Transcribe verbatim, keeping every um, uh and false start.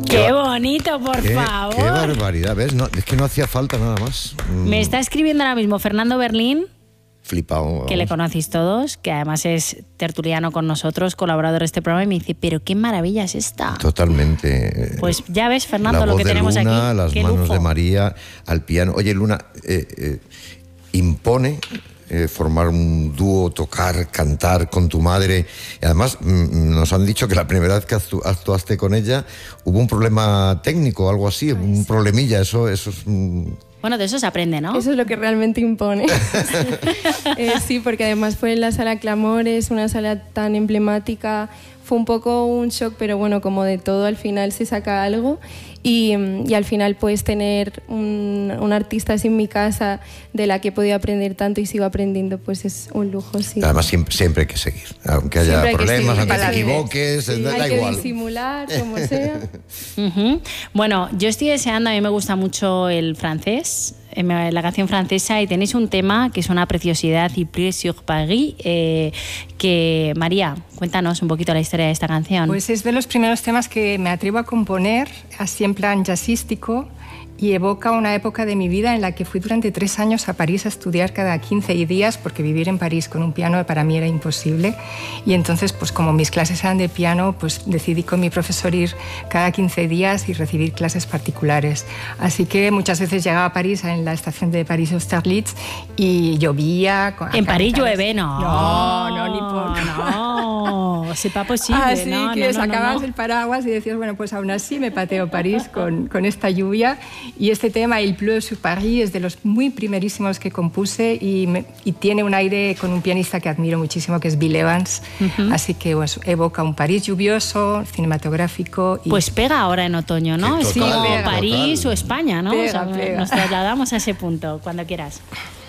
¡Qué bonito, por qué, favor! ¡Qué barbaridad! ¿Ves? No, es que no hacía falta nada más. Mm. Me está escribiendo ahora mismo Fernando Berlín, Flipado. Vamos. Que le conocéis todos, que además es tertuliano con nosotros, colaborador de este programa, y me dice, pero qué maravilla es esta. Totalmente. Pues ya ves, Fernando, la lo voz que de tenemos Luna, aquí. las Qué manos lujo. de María al piano. Oye, Luna, eh, eh, impone eh, formar un dúo, tocar, cantar con tu madre. Y además mm, nos han dicho que la primera vez que actu actuaste con ella hubo un problema técnico, algo así, pues un problemilla. Eso, eso es... Mm, Bueno, de eso se aprende, ¿no? Eso es lo que realmente impone. eh, sí, porque además fue en la Sala Clamores, una sala tan emblemática. Fue un poco un shock, pero bueno, como de todo, al final se saca algo. Y, y al final puedes tener un, un artista así en mi casa de la que he podido aprender tanto y sigo aprendiendo, pues es un lujo, sí. Además, siempre, siempre hay que seguir. Aunque haya Siempre hay que problemas, seguir. aunque te Para equivoques, sí, da, hay da que igual. disimular, como sea. Uh-huh. Bueno, yo estoy deseando, a mí me gusta mucho el francés, la canción francesa, y tenéis un tema que es una preciosidad, y Plus sur Paris, eh, que María, cuéntanos un poquito la historia de esta canción. Pues es de los primeros temas que me atrevo a componer, así en plan jazzístico, y evoca una época de mi vida en la que fui durante tres años a París a estudiar cada quince días, porque vivir en París con un piano para mí era imposible. Y entonces, pues como mis clases eran de piano, pues decidí con mi profesor ir cada quince días y recibir clases particulares. Así que muchas veces llegaba a París, en la estación de París-Austerlitz, y llovía. En París llueve, no. No, no, ni poco. No, c'est pas posible. Así no, que no, sacabas no, no. el paraguas y decías, bueno, pues aún así me pateo París con, con esta lluvia. Y este tema, Il pleut sur Paris, es de los muy primerísimos que compuse y, me, y tiene un aire con un pianista que admiro muchísimo, que es Bill Evans. Uh-huh. Así que pues, evoca un París lluvioso, cinematográfico. Y... Pues pega ahora en otoño, ¿no? Sí, es total, como pega, París total. o España, ¿no? Pega, o sea, pega. Nos trasladamos a ese punto, cuando quieras.